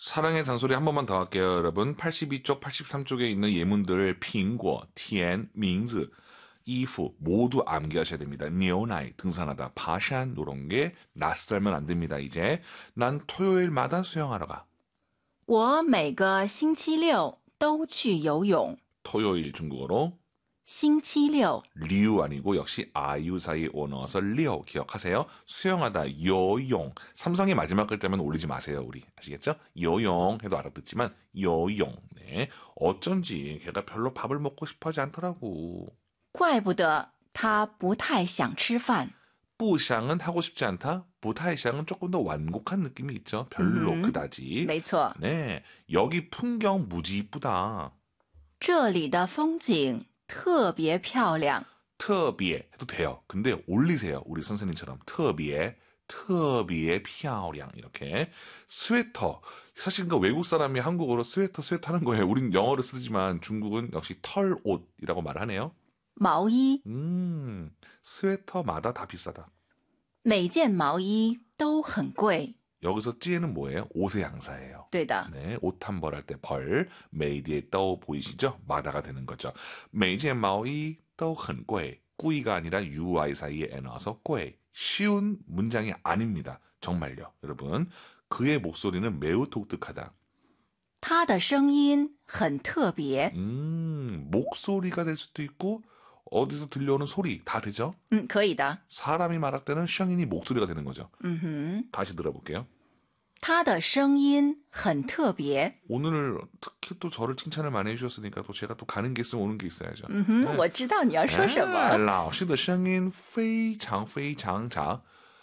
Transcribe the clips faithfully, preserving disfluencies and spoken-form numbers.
사랑의 잔소리 한 번만 더 할게요, 여러분. 팔십이 쪽, 팔십삼 쪽에 있는 예문들 핑고, 티엔, 밍즈, 이프 모두 암기하셔야 됩니다. 니오나이, 등산하다, 바샨 이런 게 낯설면 안 됩니다. 이제 난 토요일마다 수영하러 가. 我每个星期六都去游泳. 토요일 중국어로 星期六 리우 아니고 역시 아유 사이 오 넣어서 리오 기억하세요. 수영하다 요용. 삼성의 마지막 글자면 올리지 마세요. 우리 아시겠죠? 요용 해도 알아듣지만 요용. 네. 어쩐지 걔가 별로 밥을 먹고 싶어하지 않더라고. 怪不得他不太想吃饭. 뿌샹은 하고 싶지 않다. 부타이샹은 조금 더 완곡한 느낌이 있죠. 별로 음, 그다지. 没错. 네. 여기 풍경 무지 이쁘다. 这里的风景特别漂亮. 特别 해도 돼요. 근데 올리세요. 우리 선생님처럼 特别特别漂亮 이렇게. 스웨터. 사실 그 외국 사람이 한국어로 스웨터 스웨터 하는 거예요. 우린 영어를 쓰지만 중국은 역시 털옷이라고 말을 하네요. 毛衣 음, 스웨터마다 다 비싸다. 每件毛衣都很贵. 여기서 찌에는 뭐예요? 옷의 양사예요. 对的. 네, 옷 한 벌 할 때 벌, 메이디의 떠 보이시죠? 마다가 되는 거죠. 메이지의 마오이 떠很贵. 꾸이가 아니라 유아이 사이에 에 나와서 꽤. 쉬운 문장이 아닙니다. 정말요. 여러분, 그의 목소리는 매우 독특하다. 他的声音很特别. 음, 목소리가 될 수도 있고 어디서 들려오는 소리 다 되죠? 嗯，可以的. 사람이 말할 때는 샹인이 목소리가 되는 거죠. 嗯哼. 다시 들어볼게요. 他的声音很特别. 오늘 특히 또 저를 칭찬을 많이 해주셨으니까 또 제가 또 가는 게 있으면 오는 게 있어야죠. 嗯哼，我知道你要说什么。 老师的声音非常非常长.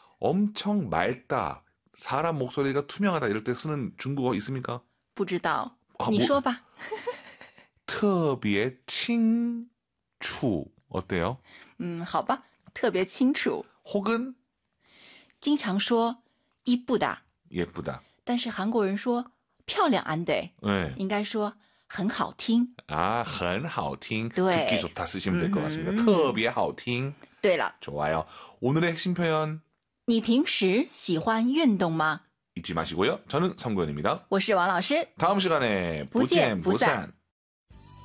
엄청 맑다. 사람 목소리가 투명하다. 이럴 때 쓰는 중국어 있습니까? 不知道， 아, 你 뭐, 说吧。 特别清楚 어때요? 嗯，好吧，特别清楚。 혹은 经常说一不打， 예쁘다. 但是韩国人说漂亮安对， 네. 应该说很好听。 아, 很好听. 네. 듣기 좋다 쓰시면 될 것 같습니다. 음. 特别好听. 对了， 좋아요. 오늘의 핵심 표현 你平时喜欢运动吗？ 잊지 마시고요. 저는 성구현입니다. 我是王老师， 다음 시간에 不见不散。 부젠 부산.